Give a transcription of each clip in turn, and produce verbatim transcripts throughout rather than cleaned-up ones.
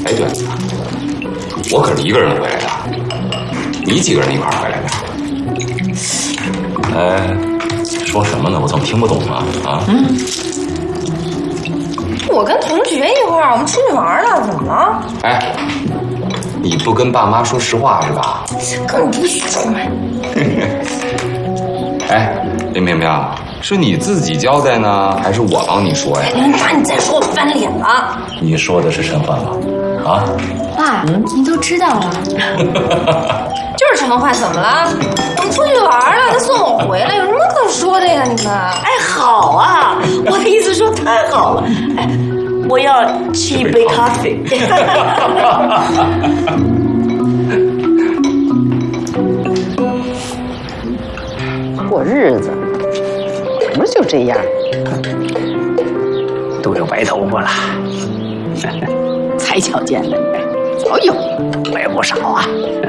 哎，对，我可是一个人回来的，你几个人一块儿回来的？哎，说什么呢？我怎么听不懂啊？啊？嗯。 我跟同学一块儿，我们出去玩了，怎么了？ 哎，你不跟爸妈说实话是吧？ 根本不许出门。 哎，林萍萍，是你自己交代呢，还是我帮你说呀？ 那你再说我翻脸了。 你说的是陈焕吗？啊？ 爸，嗯、您都知道了。 就是陈焕，怎么了？我们出去玩了，他送我回来，有什么可说的呀？你们？ 哎，好啊，我的意思说太好了。哎，我要沏一杯咖啡。 过日子不是就这样， 都有白头发了， 才瞧见了，早有， 我也不少啊。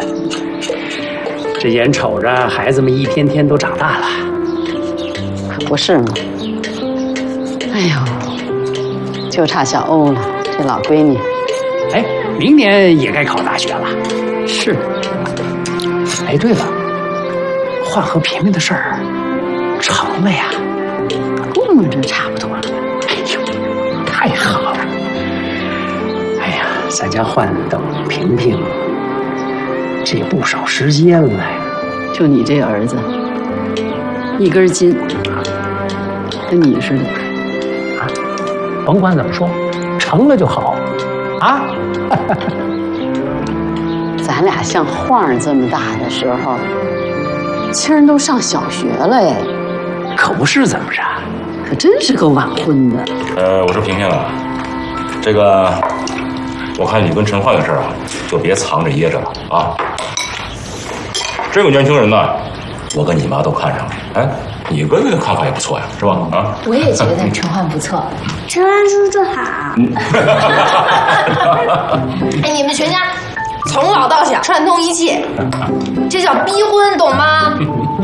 这眼瞅着孩子们一天天都长大了， 可不是吗？哎呦，就差小欧了，这老闺女。 哎，明年也该考大学了。 是。 哎，对了，焕和萍萍的事儿成了呀。 嗯，这差不多了。 哎呦，太好了！哎呀，咱家焕等萍萍这也不少时间了呀。 就你这儿子，一根筋，跟你似的。 啊，甭管怎么说，成了就好。啊， 咱俩像晃儿这么大的时候，亲儿都上小学了哎。 可不是怎么着？ 可真是个晚婚的。 呃，我说萍萍啊，这个我看你跟陈焕的事啊，就别藏着掖着了啊。这个年轻人呢，我跟你妈都看上了。哎，你哥的看法也不错呀，是吧？啊， 我也觉得陈焕不错。 陈焕叔叔好。 哎，你们全家从老到小串通一气，这叫逼婚，懂吗？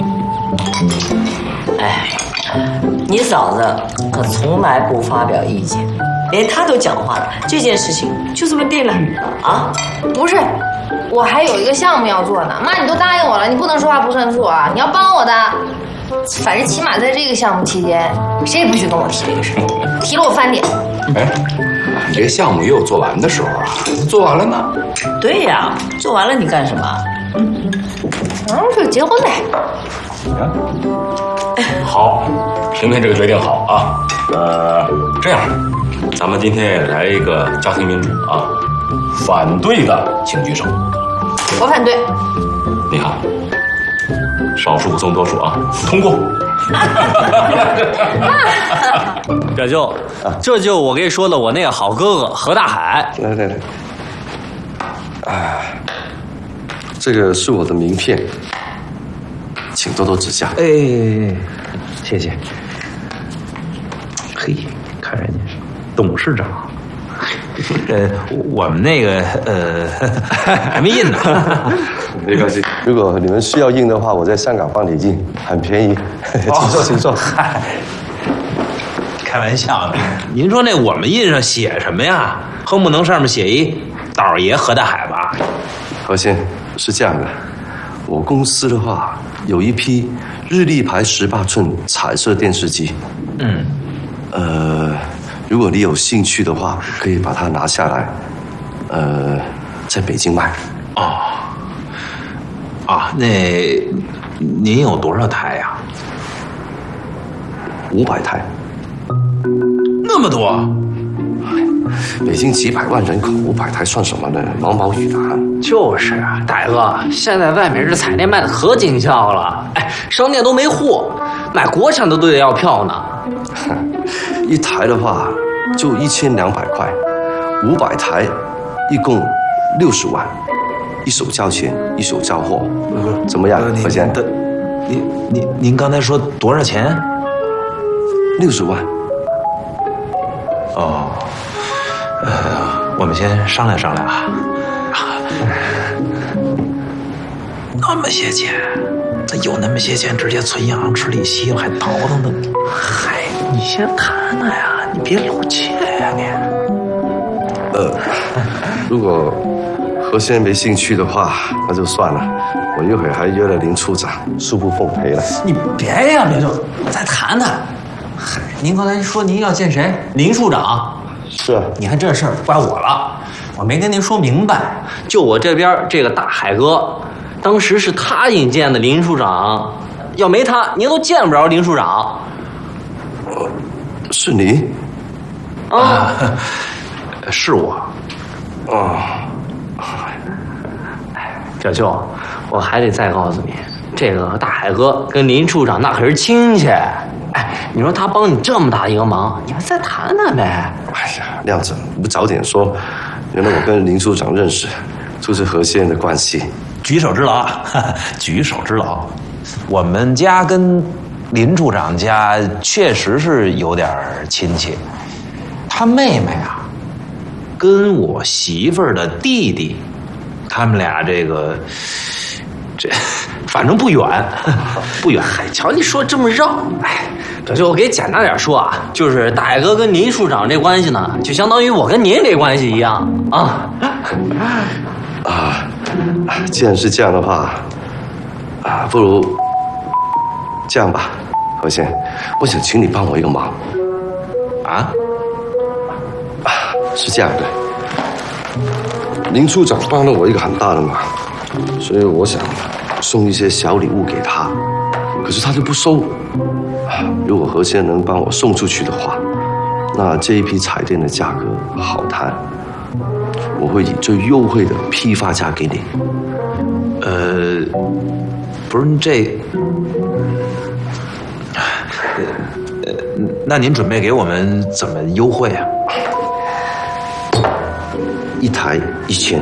哎，你嫂子可从来不发表意见，连她都讲话了。这件事情就这么定了啊？ 不是，我还有一个项目要做呢。妈，你都答应我了，你不能说话不算数啊！你要帮我的。反正起码在这个项目期间，谁也不许跟我提这个事，提了我翻脸。 哎，你这个项目也有做完的时候啊，做完了呢？ 对呀，做完了你干什么？ 嗯，就结婚呗。 啊，好，萍萍这个决定好啊。呃，这样，咱们今天也来一个家庭民主啊，反对的请举手。 我反对。 你看。少数服从多数啊，通过。 表舅，这就我跟你说的，我那个好哥哥何大海。 来来来，啊，这个是我的名片，请多多指教。 哎，谢谢。嘿，看人家董事长。 呃，我们那个呃还没印呢。 没关系，如果你们需要印的话，我在香港帮你印，很便宜。请坐，请坐。 嗨，开玩笑呢。您说那我们印上写什么呀？恨不能上面写一倒爷何大海吧？ 何先是这样的，我公司的话有一批日立牌十八寸彩色电视机。嗯。呃。如果你有兴趣的话，可以把它拿下来，呃，在北京卖。 哦，啊，那您有多少台呀？ 五百台。 那么多？ 北京几百万人口，五百台算什么呢？毛毛雨的。 就是啊，大哥，现在外面这彩电卖的可紧俏了，哎，商店都没货，买国产的都得要票呢。 一台的话就一千两百块，五百台，一共六十万，一手交钱，一手交货，怎么样？何先生， 您您您刚才说多少钱？ 六十万。 哦，呃，我们先商量商量啊。那么些钱，咱有那么些钱，直接存银行吃利息了，还倒腾呢？嗨，你先看看呀，你别露怯呀你。 呃，如果何先没兴趣的话，那就算了。我一会儿还约了林处长，恕不奉陪了。 你别呀，别就再谈谈。嗨，您刚才说您要见谁？林处长。 是啊， 你看这事儿怪我了，我没跟您说明白。就我这边这个大海哥，当时是他引荐的林处长，要没他，您都见不着林处长。 是你？ 啊， 是我。 哦。 表舅，我还得再告诉你，这个大海哥跟林处长那可是亲戚。哎，你说他帮你这么大一个忙，你们再谈谈呗。 哎呀，亮子，你不早点说，原来我跟林处长认识，就是何先生的关系。 举手之劳啊，举手之劳。我们家跟林处长家确实是有点亲戚，他妹妹啊，跟我媳妇儿的弟弟。他们俩这个，这反正不远，不远。 嗨，瞧你说这么绕，哎，这就我给简单点说啊，就是大海哥跟林处长这关系呢，就相当于我跟您这关系一样啊。 啊，既然是这样的话，啊，不如这样吧，何先，我想请你帮我一个忙。 啊？ 啊，是这样的。林处长帮了我一个很大的忙，所以我想送一些小礼物给他，可是他就不收。如果何先能帮我送出去的话，那这一批彩电的价格好谈，我会以最优惠的批发价给你。 呃，不是这，呃，那您准备给我们怎么优惠啊？ 一台一千。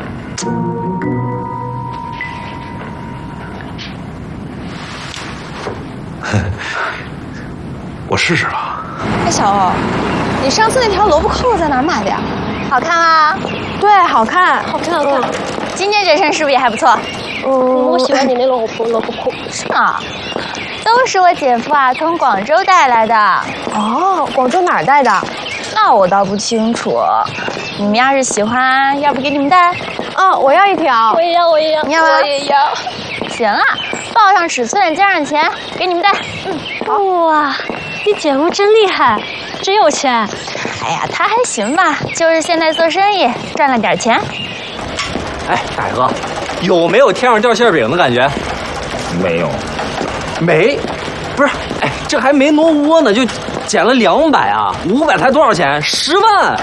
我试试吧。 哎，小欧，你上次那条萝卜扣在哪儿买的呀？ 好看啊！ 对，好看，好看，好看。 嗯、今天这身是不是也还不错？ 嗯，我喜欢你那萝卜萝卜扣。 是吗？都是我姐夫啊从广州带来的。 哦，广州哪儿带的？ 那我倒不清楚。你们要是喜欢，要不给你们带？ 嗯，我要一条。 我也要，我也要。你要吗？ 我也要。 行啊，报上尺寸，加上钱，给你们带。嗯， 好。哇，你姐夫真厉害，真有钱。 哎呀，他还行吧，就是现在做生意赚了点钱。 哎，大海哥，有没有天上掉馅饼的感觉？ 没有。 没？不是，哎，这还没挪窝呢，就减了两百啊！五百才多少钱？十万。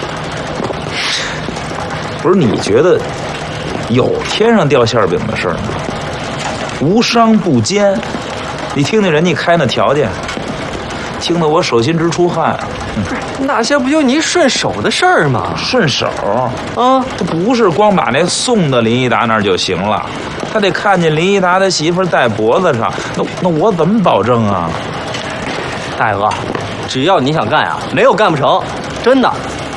不是你觉得有天上掉馅饼的事儿吗？无商不奸，你听听人家开那条件，听得我手心直出汗。 嗯、那些不就你顺手的事儿吗？ 顺手啊， 这不是光把那送到林一达那儿就行了，他得看见林一达的媳妇戴脖子上，那那我怎么保证啊？ 大哥，只要你想干啊，没有干不成，真的。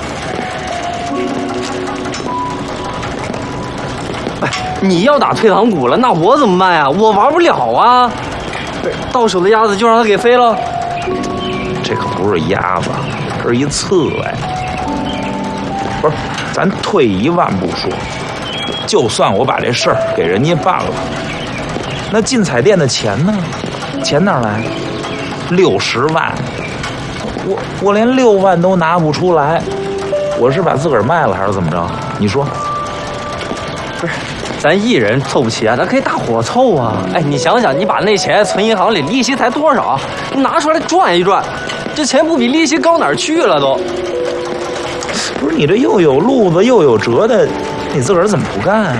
哎，你要打退堂鼓了，那我怎么办呀？我玩不了啊！到手的鸭子就让它给飞了。 这可不是鸭子，这是一刺猬。不是，咱退一万步说，就算我把这事儿给人家办了，那进彩电的钱呢？钱哪儿来？六十万，我我连六万都拿不出来，我是把自个儿卖了还是怎么着？你说？ 不是，咱一人凑不齐啊，咱可以大伙凑啊！哎，你想想，你把那钱存银行里，利息才多少？你拿出来赚一赚，这钱不比利息高哪儿去了都？ 不是你这又有路子又有辙的，你自个儿怎么不干啊？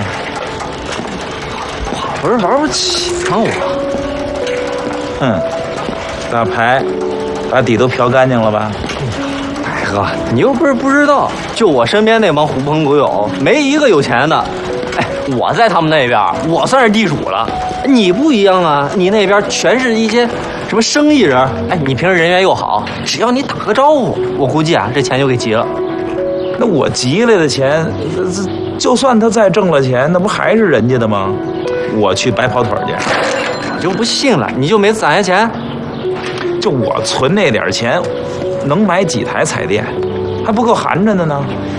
我不是玩不起啊我。 嗯，大牌把底都嫖干净了吧？ 哎哥，你又不是不知道，就我身边那帮狐朋狗友，没一个有钱的。哎，我在他们那边，我算是地主了。你不一样啊，你那边全是一些什么生意人。哎，你平时人缘又好，只要你打个招呼，我估计啊，这钱就给急了。 那我急来的钱，就算他再挣了钱，那不还是人家的吗？我去白跑腿去。 我就不信了，你就没攒下钱？ 就我存那点钱，能买几台彩电，还不够含着的呢。